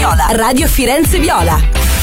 Viola. Radio Firenze Viola.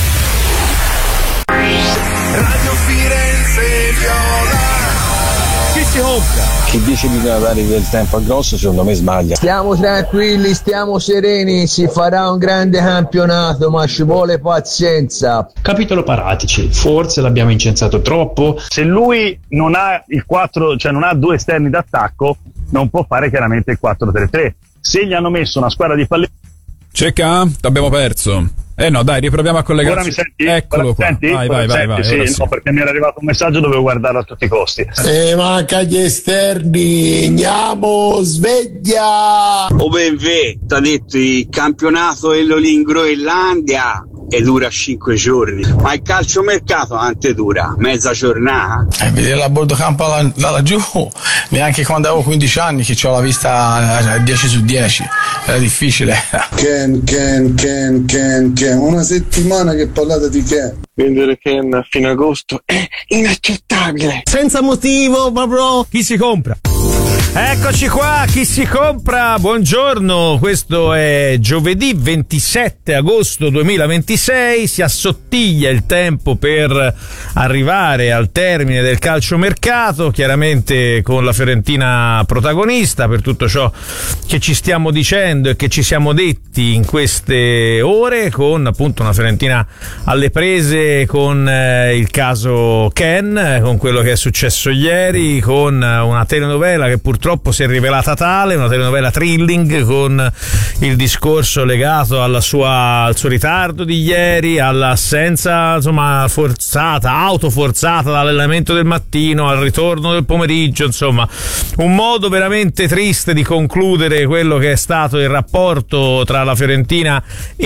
Radio Firenze Viola. Chi si compra? Chi dice di dare del tempo al grosso secondo me sbaglia. Stiamo tranquilli, stiamo sereni, si farà un grande campionato, ma ci vuole pazienza. Capitolo Paratici, forse l'abbiamo incensato troppo. Se lui non ha il 4, cioè non ha due esterni d'attacco, non può fare chiaramente il 4-3-3. Se gli hanno messo una squadra di palletti. Cecca, t'abbiamo perso. No, dai, riproviamo a collegarci. Ora mi senti? Eccolo qua. Senti? Vai. Sì, no, perché mi era arrivato un messaggio, dovevo guardarlo a tutti i costi. Manca gli esterni, andiamo, sveglia! O benvé, t'ha detto il campionato quello lì in Groenlandia e dura 5 giorni, ma il calciomercato quanto dura? Mezza giornata? Vedere la bordo campo là laggiù, neanche quando avevo 15 anni che c'ho la vista a 10 su 10, era difficile. Ken, una settimana che parlate di Ken. Vendere Ken fino a agosto è inaccettabile. Senza motivo, ma bro. Chi si compra? Eccoci qua, chi si compra? Buongiorno, questo è giovedì 27 agosto 2026, si assottiglia il tempo per arrivare al termine del calciomercato, chiaramente con la Fiorentina protagonista per tutto ciò che ci stiamo dicendo e che ci siamo detti in queste ore, con appunto una Fiorentina alle prese con il caso Ken, con quello che è successo ieri, con una telenovela che purtroppo si è rivelata tale, una telenovela thrilling con il discorso legato al suo ritardo di ieri, all'assenza insomma autoforzata dall'allenamento del mattino al ritorno del pomeriggio, insomma un modo veramente triste di concludere quello che è stato il rapporto tra la Fiorentina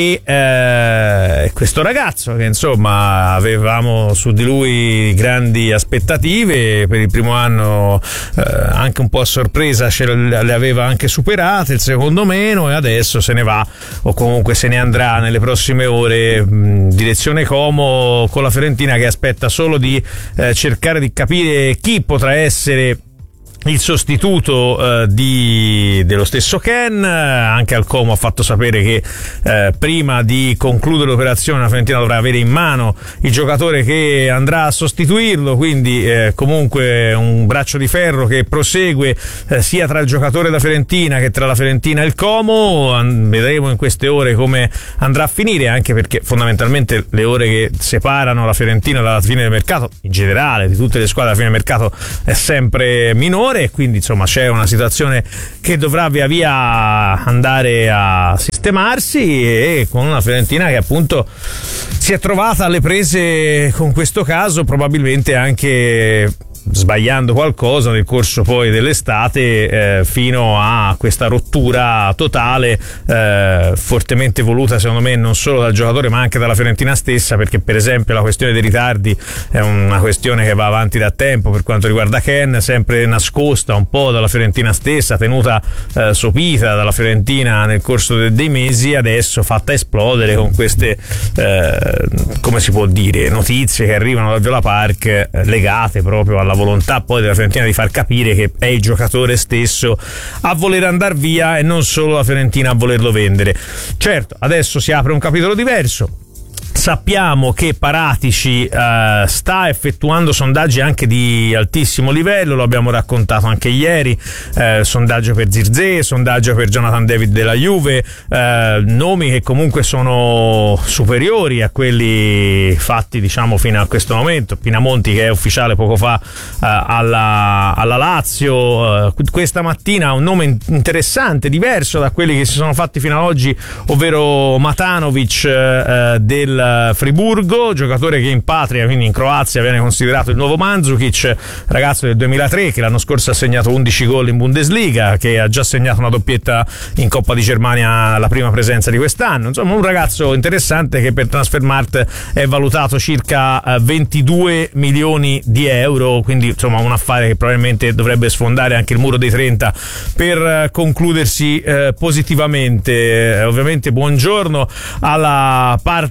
e questo ragazzo che insomma avevamo su di lui grandi aspettative. Per il primo anno anche un po' a sorpresa le aveva anche superate, il secondo meno, e adesso se ne va o comunque se ne andrà nelle prossime ore direzione Como, con la Fiorentina che aspetta solo di cercare di capire chi potrà essere il sostituto dello stesso Ken. Anche al Como ha fatto sapere che prima di concludere l'operazione la Fiorentina dovrà avere in mano il giocatore che andrà a sostituirlo, quindi comunque un braccio di ferro che prosegue sia tra il giocatore della Fiorentina che tra la Fiorentina e il Como. Vedremo in queste ore come andrà a finire, anche perché fondamentalmente le ore che separano la Fiorentina dalla fine del mercato, in generale di tutte le squadre alla fine del mercato, è sempre minore, e quindi insomma c'è una situazione che dovrà via via andare a sistemarsi, e con una Fiorentina che appunto si è trovata alle prese con questo caso, probabilmente anche sbagliando qualcosa nel corso poi dell'estate, fino a questa rottura totale, fortemente voluta secondo me non solo dal giocatore ma anche dalla Fiorentina stessa, perché per esempio la questione dei ritardi è una questione che va avanti da tempo per quanto riguarda Ken, sempre nascosta un po' dalla Fiorentina stessa, tenuta sopita dalla Fiorentina nel corso dei mesi, adesso fatta esplodere con queste come si può dire, notizie che arrivano dal Viola Park, legate proprio alla volontà poi della Fiorentina di far capire che è il giocatore stesso a voler andare via e non solo la Fiorentina a volerlo vendere. Certo, adesso si apre un capitolo diverso. Sappiamo che Paratici sta effettuando sondaggi anche di altissimo livello, lo abbiamo raccontato anche ieri, sondaggio per Zirkzee, sondaggio per Jonathan David della Juve, nomi che comunque sono superiori a quelli fatti diciamo fino a questo momento. Pinamonti, che è ufficiale poco fa alla Lazio, questa mattina un nome interessante, diverso da quelli che si sono fatti fino ad oggi, ovvero Matanovic del Friburgo, giocatore che in patria, quindi in Croazia, viene considerato il nuovo Mandzukic, ragazzo del 2003 che l'anno scorso ha segnato 11 gol in Bundesliga, che ha già segnato una doppietta in Coppa di Germania la prima presenza di quest'anno. Insomma, un ragazzo interessante che per Transfermarkt è valutato circa 22 milioni di euro, quindi insomma un affare che probabilmente dovrebbe sfondare anche il muro dei 30 per concludersi positivamente. Ovviamente buongiorno alla parte registica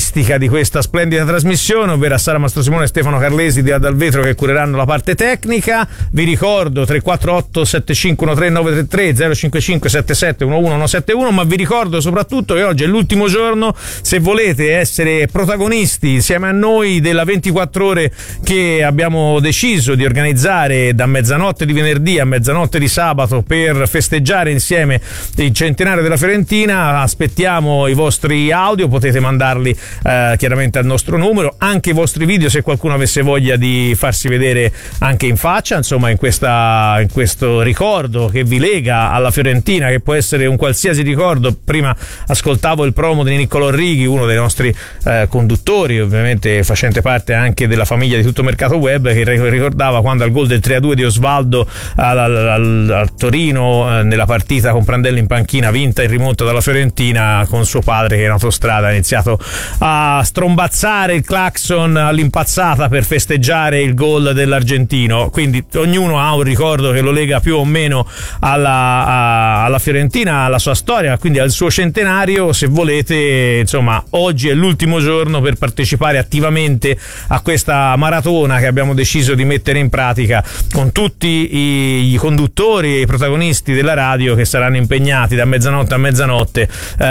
registica di questa splendida trasmissione, ovvero Sara Mastrosimone e Stefano Carlesi di Dal Vetro, che cureranno la parte tecnica. Vi ricordo 348 7513 933 055 77 11 171, ma vi ricordo soprattutto che oggi è l'ultimo giorno, se volete essere protagonisti insieme a noi della 24 ore che abbiamo deciso di organizzare da mezzanotte di venerdì a mezzanotte di sabato per festeggiare insieme il centenario della Fiorentina. Aspettiamo i vostri audio, potete mandarli chiaramente al nostro numero, anche i vostri video se qualcuno avesse voglia di farsi vedere anche in faccia, insomma in questo ricordo che vi lega alla Fiorentina, che può essere un qualsiasi ricordo. Prima ascoltavo il promo di Niccolò Righi, uno dei nostri conduttori, ovviamente facente parte anche della famiglia di Tutto Mercato Web, che ricordava quando al gol del 3-2 di Osvaldo al Torino, nella partita con Prandelli in panchina vinta in rimonta dalla Fiorentina, con suo padre che in autostrada ha iniziato a strombazzare il clacson all'impazzata per festeggiare il gol dell'argentino. Quindi ognuno ha un ricordo che lo lega più o meno alla Fiorentina, alla sua storia, quindi al suo centenario. Se volete, insomma, oggi è l'ultimo giorno per partecipare attivamente a questa maratona che abbiamo deciso di mettere in pratica con tutti i conduttori e i protagonisti della radio che saranno impegnati da mezzanotte a mezzanotte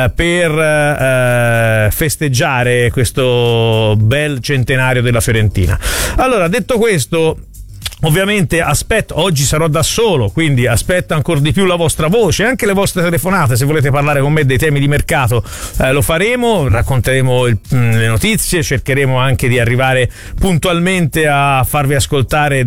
per festeggiare questo bel centenario della Fiorentina. Allora, detto questo, ovviamente oggi sarò da solo, quindi aspetto ancora di più la vostra voce, anche le vostre telefonate. Se volete parlare con me dei temi di mercato lo faremo, racconteremo le notizie, cercheremo anche di arrivare puntualmente a farvi ascoltare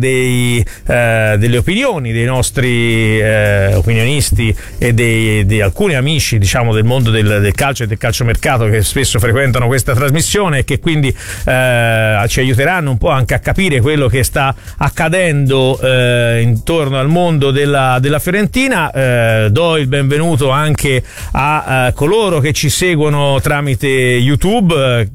delle opinioni dei nostri opinionisti e di alcuni amici, diciamo, del mondo del calcio e del calciomercato, che spesso frequentano questa trasmissione e che quindi ci aiuteranno un po' anche a capire quello che sta accadendo intorno al mondo della Fiorentina. Do il benvenuto anche a coloro che ci seguono tramite YouTube,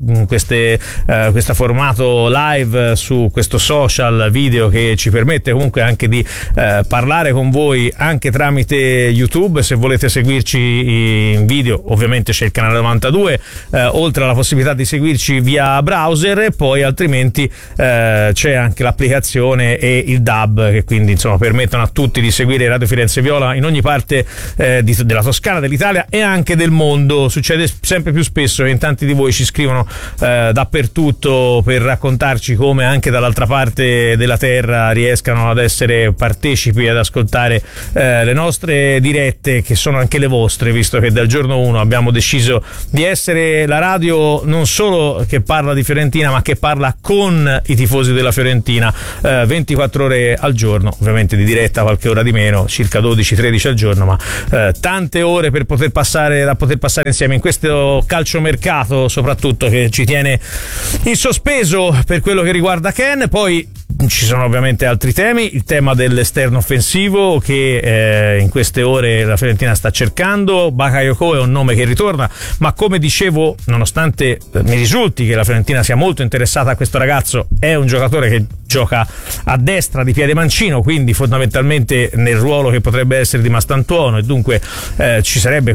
questo formato live su questo social video che ci permette comunque anche di parlare con voi anche tramite YouTube. Se volete seguirci in video, ovviamente c'è il canale 92, oltre alla possibilità di seguirci via browser, e poi altrimenti c'è anche l'applicazione e il DAB, che quindi insomma permettono a tutti di seguire Radio Firenze Viola in ogni parte della Toscana, dell'Italia e anche del mondo. Succede sempre più spesso che in tanti di voi ci scrivono dappertutto per raccontarci come anche dall'altra parte della terra riescano ad essere partecipi, ad ascoltare le nostre dirette, che sono anche le vostre, visto che dal giorno 1 abbiamo deciso di essere la radio non solo che parla di Fiorentina, ma che parla con i tifosi della Fiorentina 24 ore al giorno, ovviamente di diretta qualche ora di meno, circa 12-13 al giorno, ma tante ore per poter passare insieme in questo calciomercato, soprattutto, che ci tiene in sospeso per quello che riguarda Ken. Poi ci sono ovviamente altri temi, il tema dell'esterno offensivo che in queste ore la Fiorentina sta cercando. Bakayoko è un nome che ritorna, ma come dicevo, nonostante mi risulti che la Fiorentina sia molto interessata a questo ragazzo, è un giocatore che gioca a destra di piede mancino, quindi fondamentalmente nel ruolo che potrebbe essere di Mastantuono, e dunque ci sarebbe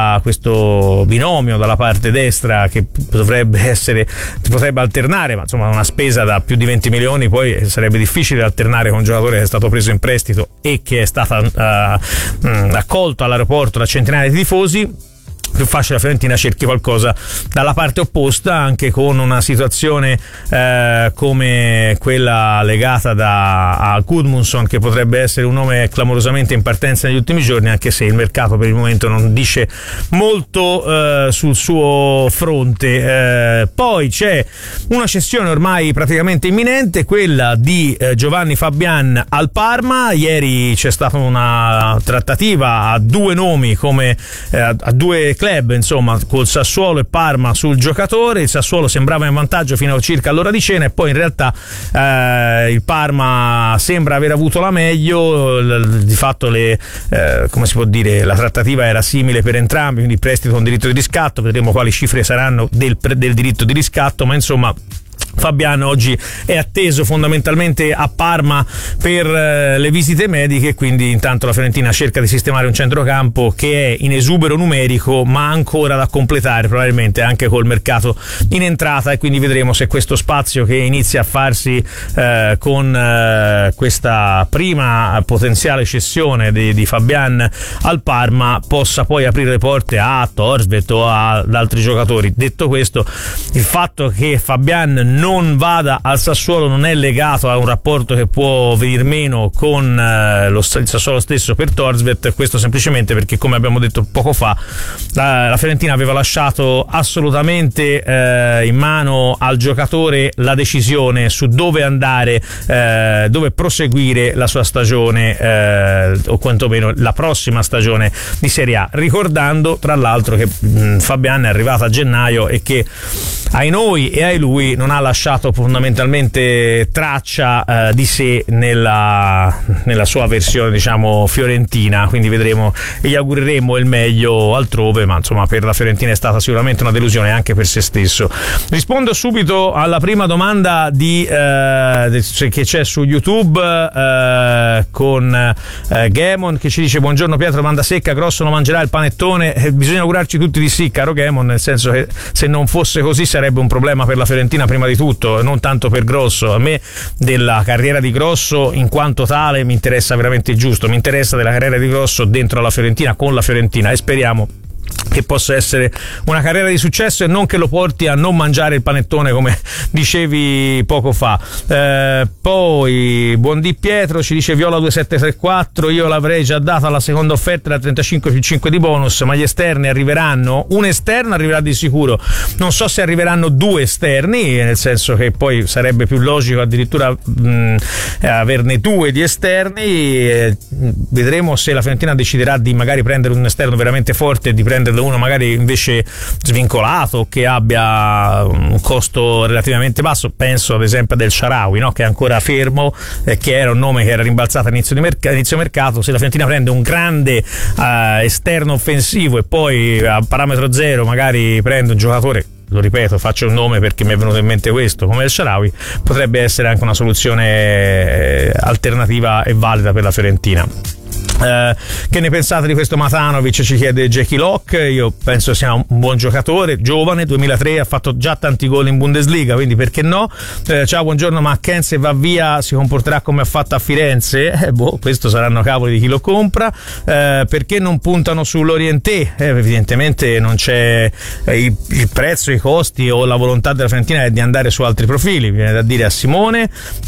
questo binomio dalla parte destra che potrebbe alternare, ma insomma una spesa da più di 20 milioni poi sarebbe difficile alternare con un giocatore che è stato preso in prestito e che è stato accolto all'aeroporto da centinaia di tifosi. Più facile la Fiorentina cerchi qualcosa dalla parte opposta, anche con una situazione come quella legata a Gudmundsson, che potrebbe essere un nome clamorosamente in partenza negli ultimi giorni, anche se il mercato per il momento non dice molto sul suo fronte. Poi c'è una cessione ormai praticamente imminente, quella di Giovanni Fabian al Parma. Ieri c'è stata una trattativa a due nomi, come a due club, insomma, col Sassuolo e Parma sul giocatore. Il Sassuolo sembrava in vantaggio fino a circa all'ora di cena, e poi in realtà il Parma sembra aver avuto la meglio. Di fatto come si può dire, la trattativa era simile per entrambi, quindi prestito con diritto di riscatto. Vedremo quali cifre saranno del diritto di riscatto, ma insomma Fabian oggi è atteso fondamentalmente a Parma per le visite mediche, quindi intanto la Fiorentina cerca di sistemare un centrocampo che è in esubero numerico ma ancora da completare probabilmente anche col mercato in entrata, e quindi vedremo se questo spazio che inizia a farsi con questa prima potenziale cessione di Fabian al Parma possa poi aprire le porte a Thorstvedt o ad altri giocatori. Detto questo, il fatto che Fabian non vada al Sassuolo non è legato a un rapporto che può venir meno con il Sassuolo stesso per Thorstvedt, questo semplicemente perché, come abbiamo detto poco fa, la Fiorentina aveva lasciato assolutamente in mano al giocatore la decisione su dove andare, dove proseguire la sua stagione, o quantomeno la prossima stagione di Serie A, ricordando tra l'altro che Fabian è arrivato a gennaio e che ai noi e ai lui non ha lasciato fondamentalmente traccia di sé nella sua versione, diciamo, fiorentina, quindi vedremo e gli augureremo il meglio altrove, ma insomma per la Fiorentina è stata sicuramente una delusione anche per se stesso. Rispondo subito alla prima domanda che c'è su YouTube con Gamon che ci dice: buongiorno Pietro, domanda secca, Grosso non mangerà il panettone? Bisogna augurarci tutti di sì, caro Gamon, nel senso che se non fosse così sarebbe un problema per la Fiorentina prima di tutto, non tanto per Grosso. A me della carriera di Grosso in quanto tale mi interessa veramente il giusto, mi interessa della carriera di Grosso dentro la Fiorentina, con la Fiorentina, e speriamo che possa essere una carriera di successo e non che lo porti a non mangiare il panettone come dicevi poco fa. Poi buon di Pietro ci dice: Viola 2734, io l'avrei già data la seconda offerta da 35 più 5 di bonus, ma gli esterni arriveranno, un esterno arriverà di sicuro, non so se arriveranno due esterni, nel senso che poi sarebbe più logico addirittura averne due di esterni. Vedremo se la Fiorentina deciderà di magari prendere un esterno veramente forte e di prenderlo uno magari invece svincolato, che abbia un costo relativamente basso. Penso ad esempio del Shaarawy, no? Che è ancora fermo, che era un nome che era rimbalzato all'inizio mercato. Se la Fiorentina prende un grande esterno offensivo e poi a parametro zero magari prende un giocatore, lo ripeto, faccio un nome perché mi è venuto in mente questo, come il Shaarawy, potrebbe essere anche una soluzione alternativa e valida per la Fiorentina. Che ne pensate di questo Matanovic, ci chiede Jackie Locke. Io penso sia un buon giocatore, giovane, 2003, ha fatto già tanti gol in Bundesliga, quindi perché no. Ciao, buongiorno, ma Ken se va via si comporterà come ha fatto a Firenze? Questo saranno cavoli di chi lo compra. Perché non puntano sull'Orienté? Evidentemente non c'è il prezzo, i costi o la volontà della Fiorentina è di andare su altri profili, viene da dire a Simone.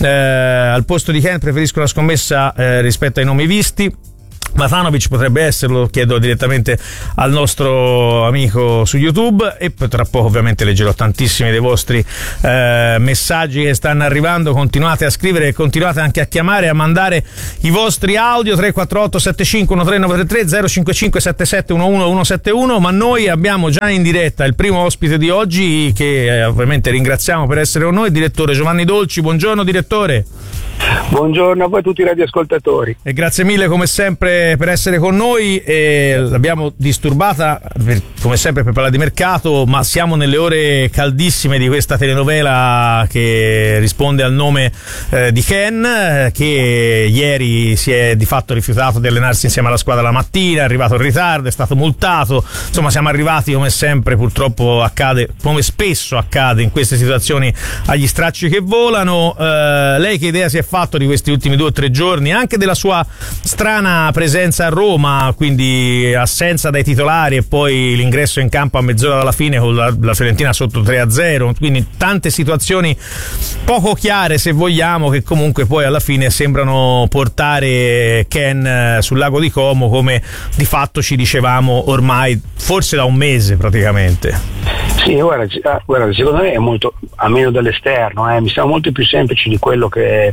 Al posto di Ken preferisco la scommessa rispetto ai nomi visti. Matanovic potrebbe esserlo, chiedo direttamente al nostro amico su YouTube, e poi tra poco ovviamente leggerò tantissimi dei vostri messaggi che stanno arrivando. Continuate a scrivere e continuate anche a chiamare e a mandare i vostri audio 348 75 13933 055 77 11 171. Ma noi abbiamo già in diretta il primo ospite di oggi, che ovviamente ringraziamo per essere con noi, il direttore Giovanni Dolci. Buongiorno direttore. Buongiorno a voi tutti i radioascoltatori. E grazie mille come sempre per essere con noi. L'abbiamo disturbata come sempre per parlare di mercato, ma siamo nelle ore caldissime di questa telenovela che risponde al nome di Ken, che ieri si è di fatto rifiutato di allenarsi insieme alla squadra la mattina, è arrivato in ritardo, è stato multato. Insomma, siamo arrivati, come sempre purtroppo accade, come spesso accade in queste situazioni, agli stracci che volano. Lei che idea si è fatto di questi ultimi 2 o 3 giorni, anche della sua strana presenza a Roma, quindi assenza dai titolari e poi l'ingresso in campo a mezz'ora dalla fine con la Fiorentina sotto 3-0, quindi tante situazioni poco chiare, se vogliamo, che comunque poi alla fine sembrano portare Ken sul lago di Como, come di fatto ci dicevamo ormai forse da un mese praticamente. Sì, guarda, secondo me è molto, a meno dall'esterno, mi sembra molto più semplice di quello che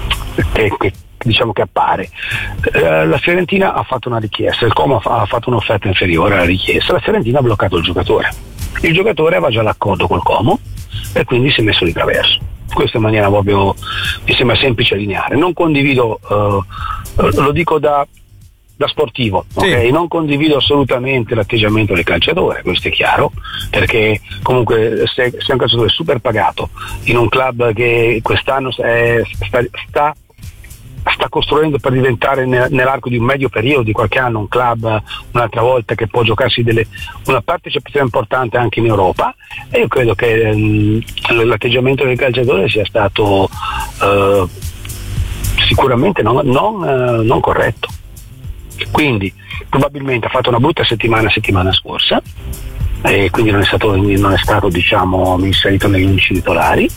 diciamo che appare. La Fiorentina ha fatto una richiesta, il Como ha fatto un'offerta inferiore alla richiesta, la Fiorentina ha bloccato il giocatore aveva già l'accordo col Como e quindi si è messo di traverso. Questo in maniera proprio mi sembra semplice e lineare. Non condivido, lo dico da da sportivo, sì. Okay? Non condivido assolutamente l'atteggiamento del calciatore, questo è chiaro, perché comunque se è un calciatore super pagato in un club che quest'anno sta costruendo per diventare nell'arco di un medio periodo, di qualche anno, un club un'altra volta che può giocarsi una partecipazione importante anche in Europa, e io credo che l'atteggiamento del calciatore sia stato sicuramente non corretto. Quindi probabilmente ha fatto una brutta settimana scorsa, e quindi non è stato diciamo inserito negli 11 titolari,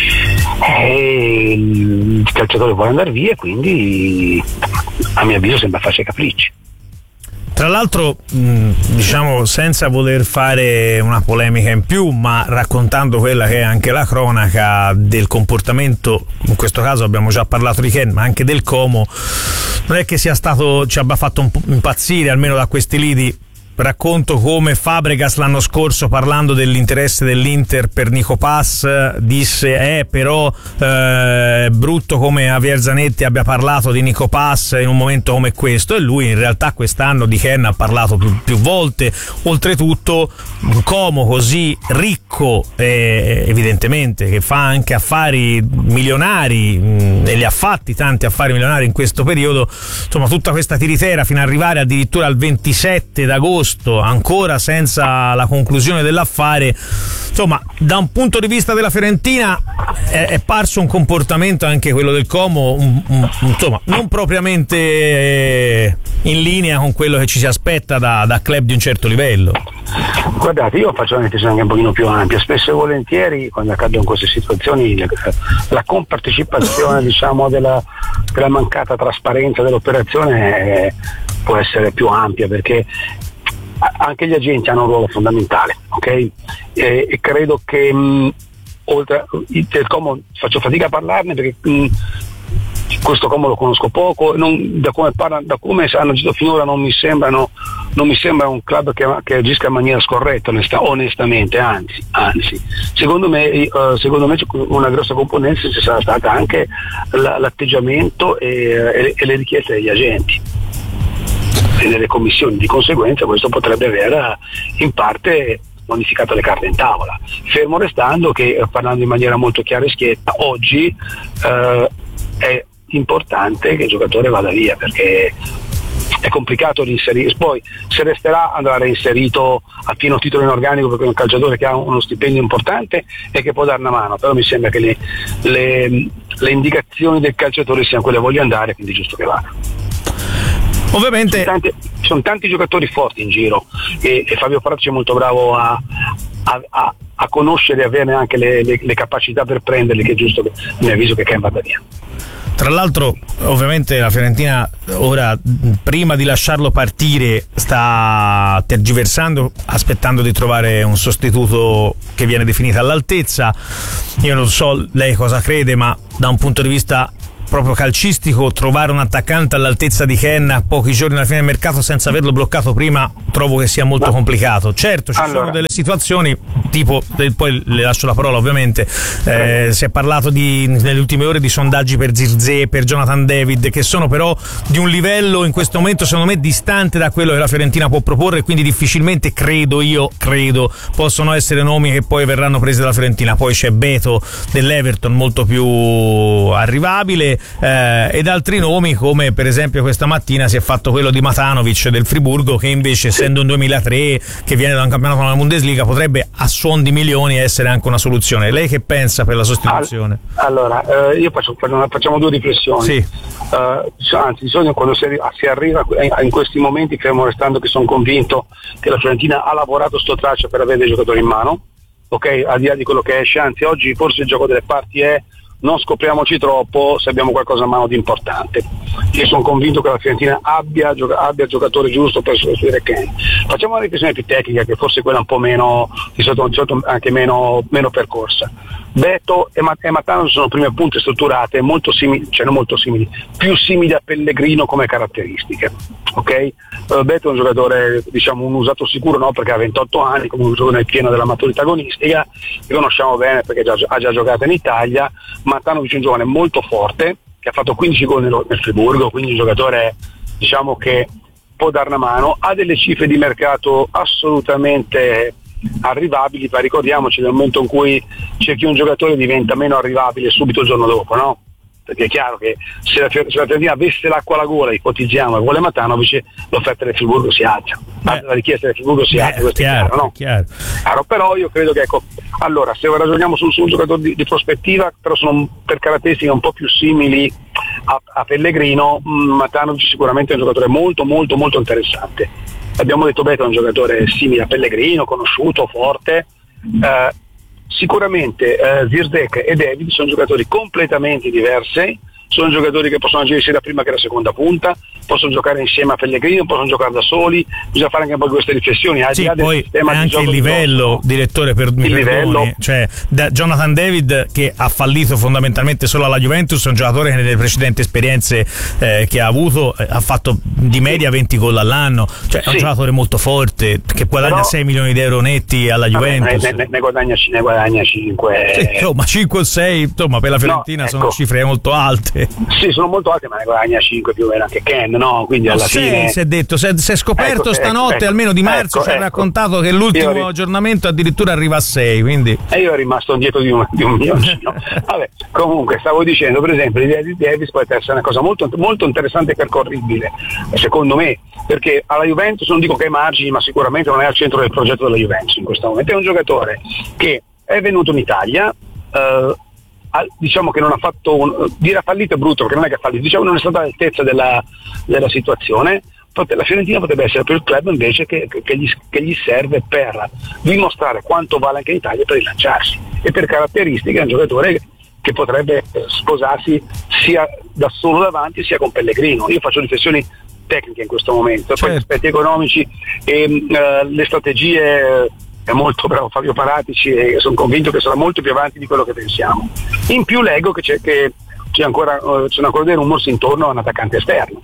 e il calciatore vuole andare via, e quindi a mio avviso sembra farsi capricci. Tra l'altro, diciamo, senza voler fare una polemica in più, ma raccontando quella che è anche la cronaca del comportamento, in questo caso abbiamo già parlato di Ken, ma anche del Como, non è che ci abbia fatto un po' impazzire, almeno da questi lidi. Racconto come Fabregas l'anno scorso, parlando dell'interesse dell'Inter per Nico Pass, disse però è brutto come Javier Zanetti abbia parlato di Nico Pass in un momento come questo, e lui in realtà quest'anno di Ken ha parlato più volte. Oltretutto un Como così ricco, evidentemente, che fa anche affari milionari, e li ha fatti tanti affari milionari in questo periodo, insomma tutta questa tiritera fino ad arrivare addirittura al 27 d'agosto ancora senza la conclusione dell'affare, insomma da un punto di vista della Fiorentina è parso un comportamento, anche quello del Como, insomma non propriamente in linea con quello che ci si aspetta da club di un certo livello. Guardate, io faccio una riflessione anche un pochino più ampia. Spesso e volentieri quando accadono queste situazioni la compartecipazione diciamo della mancata trasparenza dell'operazione può essere più ampia, perché anche gli agenti hanno un ruolo fondamentale, ok? E credo che oltre del Como faccio fatica a parlarne, perché questo Como lo conosco poco, da come hanno agito finora non mi sembra un club che agisca in maniera scorretta, onestamente, anzi secondo me una grossa componente ci sarà stata anche l'atteggiamento e le richieste degli agenti e delle commissioni. Di conseguenza questo potrebbe aver in parte modificato le carte in tavola, fermo restando che, parlando in maniera molto chiara e schietta, oggi è importante che il giocatore vada via, perché è complicato reinserire. Poi se resterà andrà reinserito a pieno titolo in organico, perché è un calciatore che ha uno stipendio importante e che può dare una mano, però mi sembra che le indicazioni del calciatore siano quelle: voglio andare, quindi è giusto che vada. Ovviamente sono tanti giocatori forti in giro, e Fabio Paratici è molto bravo a conoscere e averne anche le capacità per prenderli, che è giusto, che mi avviso che Ken vada via. Tra l'altro, ovviamente la Fiorentina ora, prima di lasciarlo partire, sta tergiversando, aspettando di trovare un sostituto che viene definito all'altezza. Io non so lei cosa crede, ma da un punto di vista proprio calcistico, trovare un attaccante all'altezza di Ken a pochi giorni dalla fine del mercato senza averlo bloccato prima, trovo che sia molto complicato. Certo, ci sono delle situazioni tipo, poi le lascio la parola ovviamente, si è parlato nelle ultime ore di sondaggi per Zirkzee, per Jonathan David, che sono però di un livello in questo momento secondo me distante da quello che la Fiorentina può proporre, quindi difficilmente credo possono essere nomi che poi verranno presi dalla Fiorentina. Poi c'è Beto dell'Everton, molto più arrivabile, ed altri nomi, come per esempio questa mattina si è fatto quello di Matanovic del Friburgo, che invece, essendo un 2003 che viene da un campionato della Bundesliga, potrebbe a suon di milioni essere anche una soluzione. Lei che pensa per la sostituzione? Allora, io facciamo due riflessioni. Sì. Anzi, di solito quando si arriva in questi momenti, fermo restando che sono convinto che la Fiorentina ha lavorato sto traccio per avere dei giocatori in mano, ok, al di là di quello che esce. Anzi, oggi forse il gioco delle parti è: non scopriamoci troppo se abbiamo qualcosa a mano di importante. Io sono convinto che la Fiorentina abbia il giocatore giusto per sostituire Ken. Facciamo una riflessione più tecnica, che forse quella un po' meno, di solito anche meno percorsa. Beto e Matano sono prime punte strutturate molto simili, più simili a Pellegrino come caratteristiche, ok? Beto è un giocatore, diciamo, un usato sicuro, no, perché ha 28 anni, come un giocatore nel pieno della maturità agonistica, che conosciamo bene perché ha già giocato in Italia. Matanovic è un giovane molto forte, che ha fatto 15 gol nel Friburgo, quindi un giocatore, diciamo, che può dare una mano, ha delle cifre di mercato assolutamente arrivabili, ma ricordiamoci nel momento in cui c'è chi un giocatore diventa meno arrivabile subito il giorno dopo, no? Perché è chiaro che se la Fiorentina avesse l'acqua alla gola, ipotizziamo, e vuole Matanovic, l'offerta del Friburgo si alza, la richiesta del Friburgo si alza, questo è chiaro, no? Chiaro. Però io credo che, ecco, allora, se ragioniamo su un giocatore di prospettiva, però sono per caratteristiche un po' più simili a Pellegrino, Matanovic sicuramente è un giocatore molto molto molto interessante. Abbiamo detto che è un giocatore simile a Pellegrino, conosciuto, forte. Sicuramente Zirkzee e David sono giocatori completamente diversi, sono giocatori che possono agire sia la prima che la seconda punta, possono giocare insieme a Pellegrino, possono giocare da soli, bisogna fare anche un po' queste riflessioni. Sì, poi anche il livello, direttore, cioè Jonathan David, che ha fallito fondamentalmente solo alla Juventus, è un giocatore che nelle precedenti esperienze che ha avuto ha fatto di media 20 gol all'anno, cioè è un giocatore molto forte che guadagna 6 milioni di euro netti alla Juventus. Ne guadagna 5. Sì, insomma 5 o 6, insomma per la Fiorentina sono cifre molto alte. Sì, sono molto alte, ma ne guadagna 5 più o meno anche Ken, no? Quindi alla fine si è detto, si è scoperto stanotte, almeno di marzo ci ha raccontato che l'ultimo aggiornamento addirittura arriva a 6, quindi io ero rimasto indietro di un milioncino. Vabbè, comunque stavo dicendo, per esempio, l'idea di Davis può essere una cosa molto, molto interessante e percorribile, secondo me, perché alla Juventus non dico che hai margini, ma sicuramente non è al centro del progetto della Juventus in questo momento. È un giocatore che è venuto in Italia, diciamo che non ha fatto dire fallito è brutto, perché non è che ha fallito, diciamo non è stata all'altezza della situazione. La Fiorentina potrebbe essere per il club invece che gli serve per dimostrare quanto vale anche in Italia, per rilanciarsi, e per caratteristiche è un giocatore che potrebbe sposarsi sia da solo davanti sia con Pellegrino. Io faccio riflessioni tecniche in questo momento, poi gli aspetti economici e le strategie è molto bravo Fabio Paratici e sono convinto che sarà molto più avanti di quello che pensiamo. In più leggo che c'è ancora dei rumors intorno a un attaccante esterno,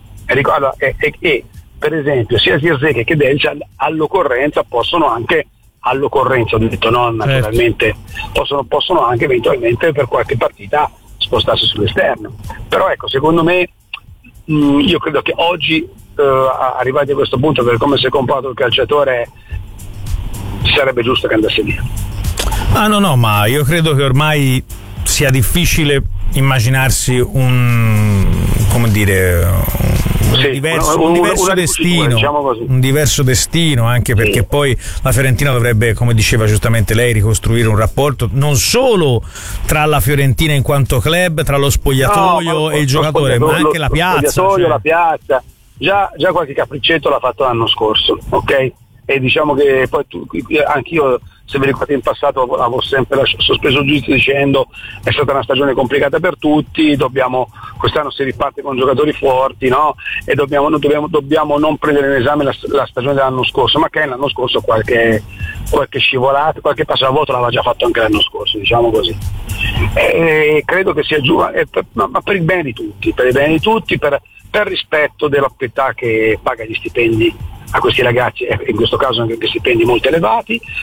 e per esempio sia Zirkzee che Davis all'occorrenza possono anche, ho detto no naturalmente, possono anche eventualmente per qualche partita spostarsi sull'esterno. Però ecco, secondo me io credo che oggi arrivati a questo punto, per come si è comportato il calciatore, sarebbe giusto che andasse via. No, ma io credo che ormai sia difficile immaginarsi un diverso destino, diciamo così. Un diverso destino, anche perché poi la Fiorentina dovrebbe, come diceva giustamente lei, ricostruire un rapporto non solo tra la Fiorentina in quanto club, tra lo spogliatoio e il giocatore, ma anche la piazza. La piazza. Già qualche capriccetto l'ha fatto l'anno scorso, ok? E diciamo che poi anch'io, se vi ricordate, in passato avevo sempre sospeso il giudizio dicendo è stata una stagione complicata per tutti, quest'anno si riparte con giocatori forti, no? E dobbiamo non prendere in esame la stagione dell'anno scorso, ma che l'anno scorso qualche scivolata, qualche passo a vuoto l'aveva già fatto anche l'anno scorso, diciamo così. E credo che sia ma per il bene di tutti, per rispetto della proprietà che paga gli stipendi a questi ragazzi, in questo caso anche stipendi molto elevati,